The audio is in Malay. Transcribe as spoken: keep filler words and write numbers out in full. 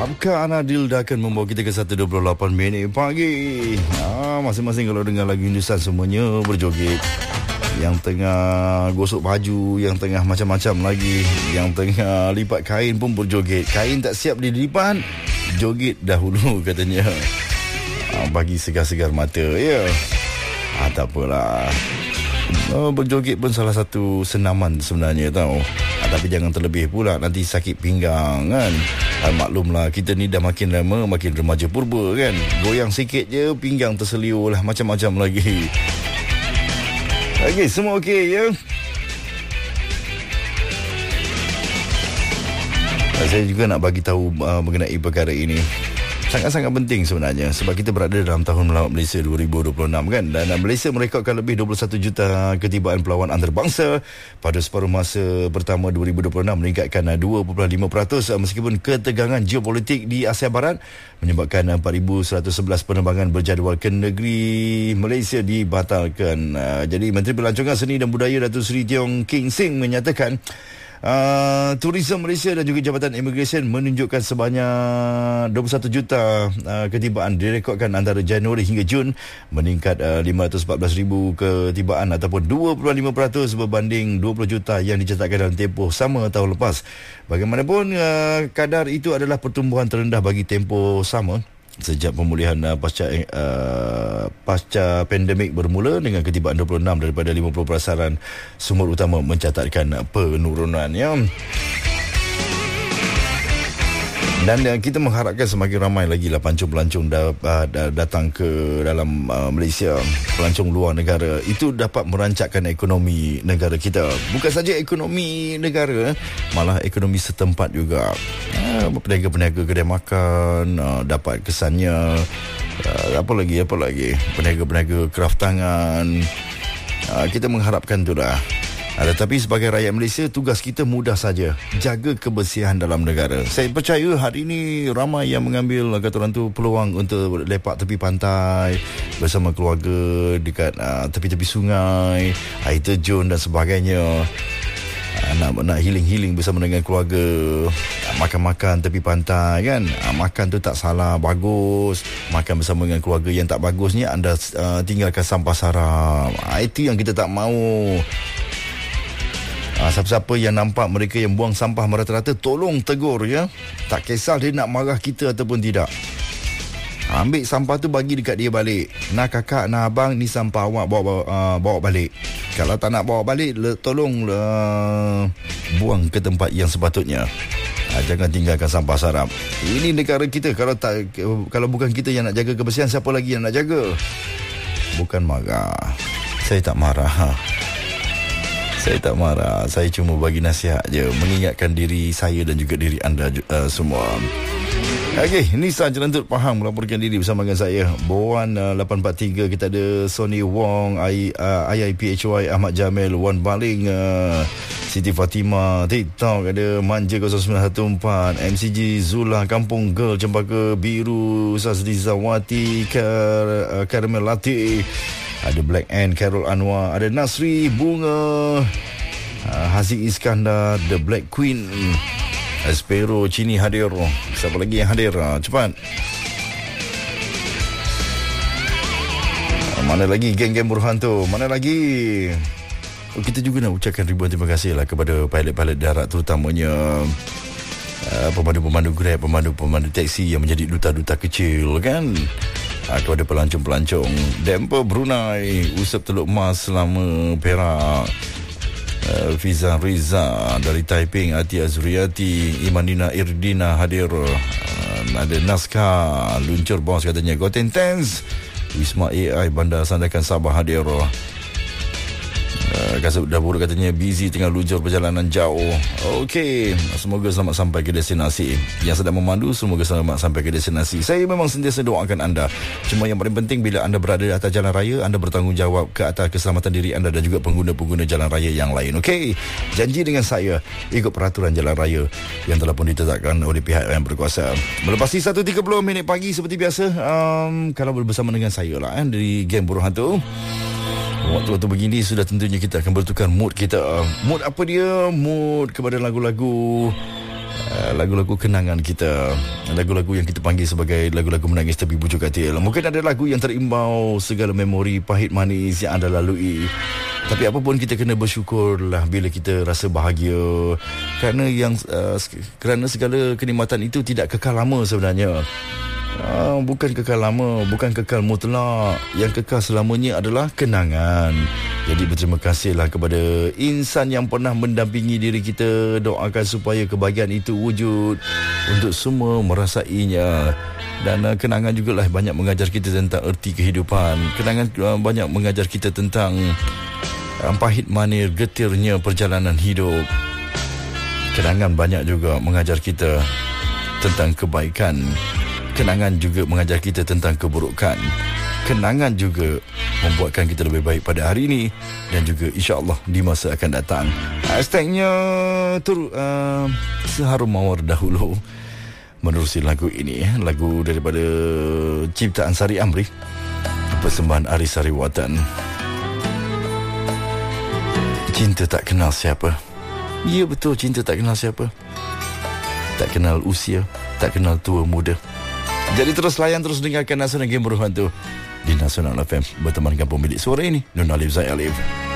Apakah Anadil dah akan membawa kita ke satu dua puluh lapan minit pagi. Ah, masing-masing kalau dengar lagu Hindustan semuanya berjoget. Yang tengah gosok baju, yang tengah macam-macam lagi, yang tengah lipat kain pun berjoget. Kain tak siap dilipat, joget dahulu katanya. Ah, bagi segar-segar mata, ya. Ah, tak apalah. Oh, berjoget pun salah satu senaman sebenarnya tau. Ah, tapi jangan terlebih pula, nanti sakit pinggang kan. Ah, maklumlah kita ni dah makin lama makin remaja purba kan. Goyang sikit je pinggang terseliur lah, macam-macam lagi. Okey, semua okey ya. Ah, saya juga nak bagi tahu uh, mengenai perkara ini. Sangat-sangat penting sebenarnya sebab kita berada dalam tahun melawat Malaysia dua ribu dua puluh enam kan, dan Malaysia merekodkan lebih dua puluh satu juta ketibaan pelawan antarabangsa pada separuh masa pertama dua ribu dua puluh enam, meningkatkan dua perpuluhan lima peratus meskipun ketegangan geopolitik di Asia Barat menyebabkan empat ribu seratus sebelas penerbangan berjadual ke negeri Malaysia dibatalkan. Jadi Menteri Pelancongan Seni dan Budaya Datuk Seri Tiong King Sing menyatakan Uh, Tourism Malaysia dan juga Jabatan Immigration menunjukkan sebanyak dua puluh satu juta uh, ketibaan direkodkan antara Januari hingga Jun, meningkat uh, lima ratus empat belas ribu ketibaan ataupun dua perpuluhan lima peratus berbanding dua puluh juta yang dicatatkan dalam tempoh sama tahun lepas. Bagaimanapun uh, kadar itu adalah pertumbuhan terendah bagi tempoh sama sejak pemulihan uh, pasca uh, pasca pandemik bermula, dengan ketibaan dua puluh enam daripada lima puluh perasaran sumber utama mencatatkan penurunan ya. Dan uh, kita mengharapkan semakin ramai lagi lah pelancong-pelancong da, uh, da, datang ke dalam uh, Malaysia, pelancong luar negara. Itu dapat merancakkan ekonomi negara kita. Bukan saja ekonomi negara, malah ekonomi setempat juga. Uh, peniaga-peniaga kedai makan uh, dapat kesannya. Uh, apa lagi, apa lagi? Peniaga-peniaga kraft tangan. Uh, kita mengharapkan itulah. Uh, tetapi sebagai rakyat Malaysia, tugas kita mudah saja, jaga kebersihan dalam negara. Saya percaya hari ini ramai yang mengambil, kata orang tu, peluang untuk lepak tepi pantai bersama keluarga dekat uh, tepi-tepi sungai, air terjun dan sebagainya. Uh, nak nak healing-healing bersama dengan keluarga, uh, makan-makan tepi pantai kan. Uh, makan tu tak salah, bagus. Makan bersama dengan keluarga. Yang tak bagusnya anda uh, tinggalkan sampah sarap. Uh, itu yang kita tak mahu. Ha, siapa-siapa yang nampak mereka yang buang sampah merata-rata, tolong tegur ya. Tak kisah dia nak marah kita ataupun tidak. Ha, ambil sampah tu bagi dekat dia balik. Nah kakak, nah abang, ni sampah awak, bawa bawa, uh, bawa balik. Kalau tak nak bawa balik, le, tolong uh, buang ke tempat yang sepatutnya. Ha, jangan tinggalkan sampah sarap. Ini negara kita. Kalau tak, kalau bukan kita yang nak jaga kebersihan, siapa lagi yang nak jaga? Bukan marah. Saya tak marah. Saya tak marah. Saya cuma bagi nasihat je, mengingatkan diri saya dan juga diri anda uh, semua. Okey, Nisa Jelantut Pahang melaporkan diri bersama dengan saya. Boan uh, lapan empat tiga, kita ada Sony Wong, I, uh, I I P H Y, Ahmad Jamil, Wan Baling, uh, Siti Fatimah, TikTok ada Manja kosong sembilan satu empat, M C G Zula, Kampung Girl, Cempaka Biru, Ustaz Rizawati, Kar, uh, Karamel Latif, ada Black Ant, Carol Anwar, ada Nasri Bunga, uh, Haziq Iskandar, The Black Queen, Espero Cini hadir. Siapa lagi yang hadir? Uh, cepat. Uh, mana lagi geng-geng Burhan tu? Mana lagi? Oh, kita juga nak ucapkan ribuan terima kasih lah kepada pilot-pilot darat, terutamanya uh, pemandu-pemandu Grab, pemandu-pemandu taksi yang menjadi duta-duta kecil kan. Uh, kepada pelancong-pelancong Dempa Brunei, Usap Teluk Mas selama Perak, uh, Fiza Riza dari Taiping, Ati Azriati, Imanina Irdina hadir, uh, ada Naskah luncur bos katanya, Goten Tens, Wisma A I Bandar Sandakan Sabah hadir. Uh, Kasut Dapur katanya busy tengah luncur perjalanan jauh. Okey, semoga selamat sampai ke destinasi. Yang sedang memandu, semoga selamat sampai ke destinasi. Saya memang sentiasa doakan anda. Cuma yang paling penting, bila anda berada di atas jalan raya, anda bertanggungjawab ke atas keselamatan diri anda dan juga pengguna-pengguna jalan raya yang lain. Okey, janji dengan saya, ikut peraturan jalan raya yang telah pun ditetapkan oleh pihak yang berkuasa. Melepasi satu tiga puluh minit pagi seperti biasa, um, kalau bersama dengan saya lah eh, dari Geng Burhan tu. Waktu-waktu begini sudah tentunya kita akan bertukar mood kita. Mood apa dia? Mood kepada lagu-lagu lagu-lagu kenangan kita, lagu-lagu yang kita panggil sebagai lagu-lagu menangis tapi bujuk katil. Mungkin ada lagu yang terimbau segala memori pahit manis yang anda lalui, tapi apapun kita kena bersyukurlah bila kita rasa bahagia, kerana yang uh, kerana segala kenikmatan itu tidak kekal lama sebenarnya. Uh, bukan kekal lama, bukan kekal mutlak. Yang kekal selamanya adalah kenangan. Jadi berterima kasihlah kepada insan yang pernah mendampingi diri kita. Doakan supaya kebahagiaan itu wujud untuk semua merasainya. Dan uh, kenangan jugalah banyak mengajar kita tentang erti kehidupan. Kenangan uh, banyak mengajar kita tentang uh, pahit manis getirnya perjalanan hidup. Kenangan banyak juga mengajar kita tentang kebaikan. Kenangan juga mengajar kita tentang keburukan. Kenangan juga membuatkan kita lebih baik pada hari ini dan juga insya-Allah di masa akan datang. Hashtagnya tur uh, seharum mawar dahulu. Menerusi lagu ini, lagu daripada ciptaan Sari Amri, persembahan Aris Sariwatan. Cinta tak kenal siapa. Ya betul, cinta tak kenal siapa. Tak kenal usia, tak kenal tua muda. Jadi terus layan, terus dengarkan Nasional Game Berhantu di Nasional F M bertemankan pemilik suara ini, Nun Alif Zai Alif.